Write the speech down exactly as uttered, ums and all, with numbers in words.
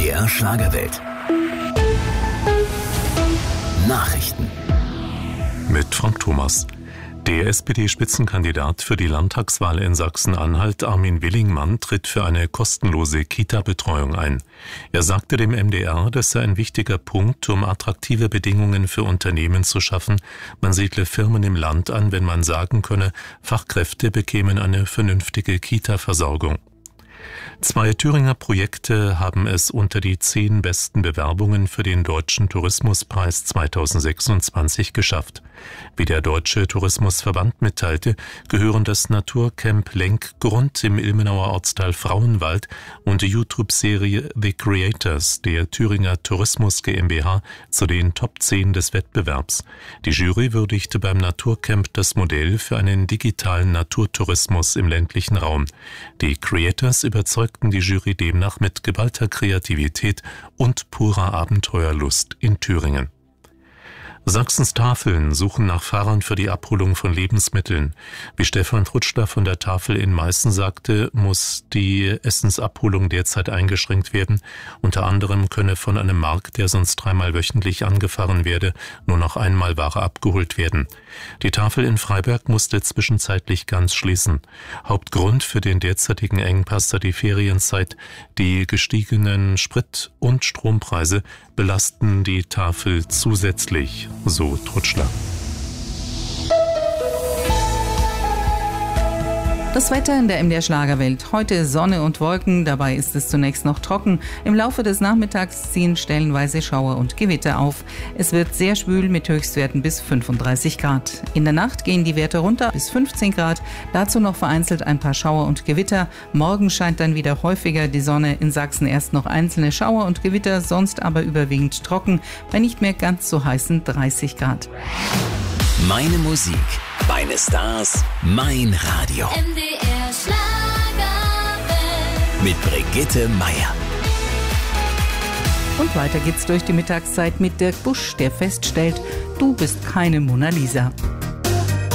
D R Schlagerwelt. Nachrichten. Mit Frank Thomas. Der S P D-Spitzenkandidat für die Landtagswahl in Sachsen-Anhalt, Armin Willingmann, tritt für eine kostenlose Kita-Betreuung ein. Er sagte dem M D R, das sei ein wichtiger Punkt, um attraktive Bedingungen für Unternehmen zu schaffen. Man siedle Firmen im Land an, wenn man sagen könne, Fachkräfte bekämen eine vernünftige Kita-Versorgung. Zwei Thüringer Projekte haben es unter die zehn besten Bewerbungen für den Deutschen Tourismuspreis zweitausendsechsundzwanzig geschafft. Wie der Deutsche Tourismusverband mitteilte, gehören das Naturcamp Lenkgrund im Ilmenauer Ortsteil Frauenwald und die YouTube-Serie The Creators der Thüringer Tourismus GmbH zu den Top zehn des Wettbewerbs. Die Jury würdigte beim Naturcamp das Modell für einen digitalen Naturtourismus im ländlichen Raum. Die Creators überzeugten die Jury demnach mit geballter Kreativität und purer Abenteuerlust in Thüringen. Sachsens Tafeln suchen nach Fahrern für die Abholung von Lebensmitteln. Wie Stefan Trutschler von der Tafel in Meißen sagte, muss die Essensabholung derzeit eingeschränkt werden. Unter anderem könne von einem Markt, der sonst dreimal wöchentlich angefahren werde, nur noch einmal Ware abgeholt werden. Die Tafel in Freiberg musste zwischenzeitlich ganz schließen. Hauptgrund für den derzeitigen Engpass sei die Ferienzeit. Die gestiegenen Sprit- und Strompreise belasten die Tafel zusätzlich, so Trutschler. Das Wetter in der M D R Schlagerwelt. Heute Sonne und Wolken, dabei ist es zunächst noch trocken. Im Laufe des Nachmittags ziehen stellenweise Schauer und Gewitter auf. Es wird sehr schwül mit Höchstwerten bis fünfunddreißig Grad. In der Nacht gehen die Werte runter bis fünfzehn Grad. Dazu noch vereinzelt ein paar Schauer und Gewitter. Morgen scheint dann wieder häufiger die Sonne. In Sachsen erst noch einzelne Schauer und Gewitter, sonst aber überwiegend trocken bei nicht mehr ganz so heißen dreißig Grad. Meine Musik, meine Stars, mein Radio. M D R Schlagerwelt. Mit Brigitte Meier. Und weiter geht's durch die Mittagszeit mit Dirk Busch, der feststellt, du bist keine Mona Lisa.